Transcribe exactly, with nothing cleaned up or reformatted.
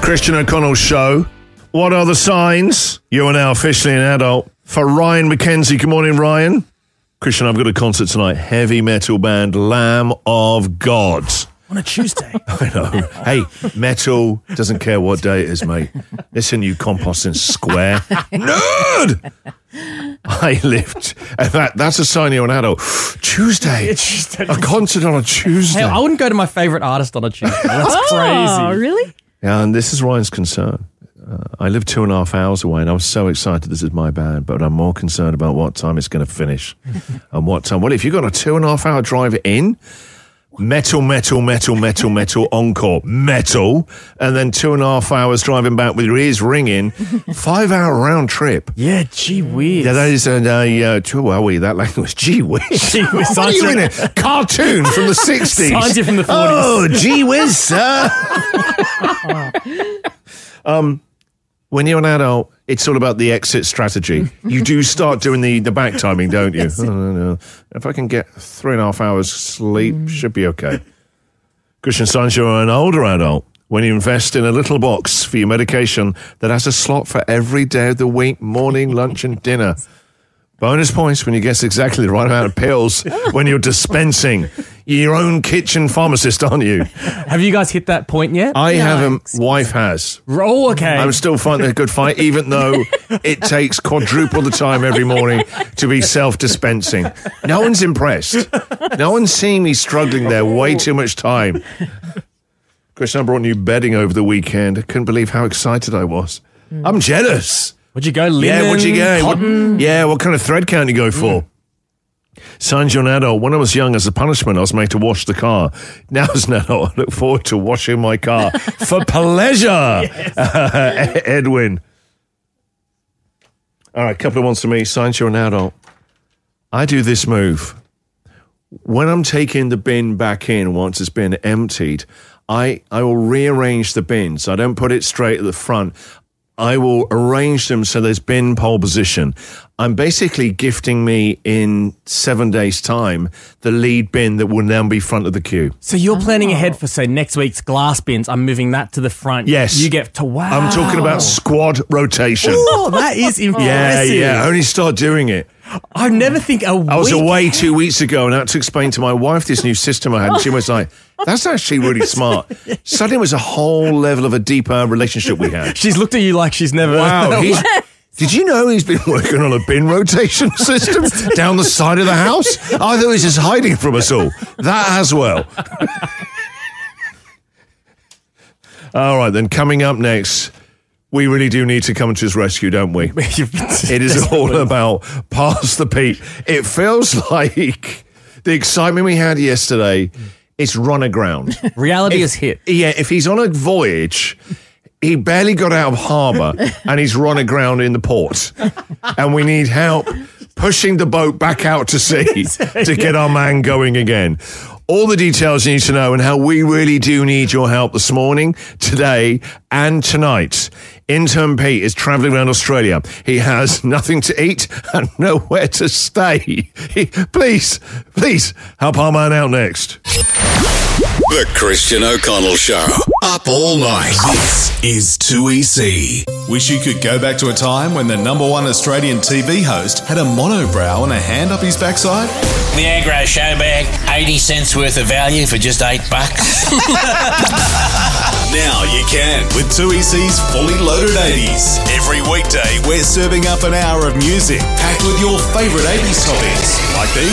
Christian O'Connell Show. What are the signs? You are now officially an adult. For Ryan McKenzie, good morning, Ryan. Christian, I've got a concert tonight. Heavy metal band Lamb of God. On a Tuesday. I know. Hey, metal doesn't care what day it is, mate. Listen, you composting square. Nerd! I lived. In fact, that's a sign you're an adult. Tuesday. Tuesday. A concert on a Tuesday. Hey, I wouldn't go to my favourite artist on a Tuesday. That's Oh, crazy. really? Yeah, and this is Ryan's concern. Uh, I live two and a half hours away, and I'm so excited this is my band, but I'm more concerned about what time it's going to finish. And what time. Well, if you've got a two and a half hour drive in, metal, metal, metal, metal, metal, encore, metal, and then two and a half hours driving back with your ears ringing, five hour round trip. Yeah, gee whiz. Yeah, that is a, uh, uh, well, we, that language, gee whiz. Gee whiz. What are you in a cartoon from the sixties? Signs you from the forties. Oh, gee whiz, sir. um, when you're an adult, it's all about the exit strategy. You do start doing the, the back timing, don't you? Oh, no, no. If I can get three and a half hours sleep, should be okay. Christian Science, you're an older adult. When you invest in a little box for your medication that has a slot for every day of the week, morning, lunch, and dinner. Bonus points when you guess exactly the right amount of pills when you're dispensing. You're your own kitchen pharmacist, aren't you? Have you guys hit that point yet? I haven't. Wife has. Oh, okay. I'm still finding a good fight, even though it takes quadruple the time every morning to be self-dispensing. No one's impressed. No one's seeing me struggling there way too much time. Christian, I brought new bedding over the weekend. I couldn't believe how excited I was. I'm jealous. Would you go linen, Yeah, what'd you go? cotton? What, yeah, what kind of thread count you go for? Mm. Signs you're an adult. When I was young, as a punishment, I was made to wash the car. Now as an adult, I look forward to washing my car for pleasure. Yes. Uh, Edwin. All right, a couple of ones for me. Signs you're an adult. I do this move. When I'm taking the bin back in once it's been emptied, I, I will rearrange the bins. I don't put it straight at the front. I will arrange them so there's bin pole position. I'm basically gifting me in seven days' time the lead bin that will now be front of the queue. So you're planning ahead for, say, next week's glass bins. I'm moving that to the front. Yes. You get to, wow. I'm talking about squad rotation. Oh, that is Yeah, impressive. yeah. Only start doing it. I never think a week. I was away two weeks ago and I had to explain to my wife this new system I had. And she was like, that's actually really smart. Suddenly it was a whole level of a deeper relationship we had. She's looked at you like she's never... Wow. He's, did you know he's been working on a bin rotation system down the side of the house? I thought he was just hiding from us all. That as well. All right, then coming up next... We really do need to come to his rescue, don't we? It is all about Pass the Pete. It feels like the excitement we had yesterday, it's run aground. Reality if, is hit. Yeah, if he's on a voyage, he barely got out of harbour and he's run aground in the port. And we need help pushing the boat back out to sea to get our man going again. All the details you need to know and how we really do need your help this morning, today and tonight. Intern Pete is travelling around Australia. He has nothing to eat and nowhere to stay. He, please, please help our man out next. The Christian O'Connell Show. Up all night. This is two E C. Wish you could go back to a time when the number one Australian T V host had a monobrow and a hand up his backside? The Agro Show bag, eighty cents worth of value for just eight bucks. Now you can with two E C's Fully Loaded eighties. Every weekday, we're serving up an hour of music packed with your favourite eighties topics like these.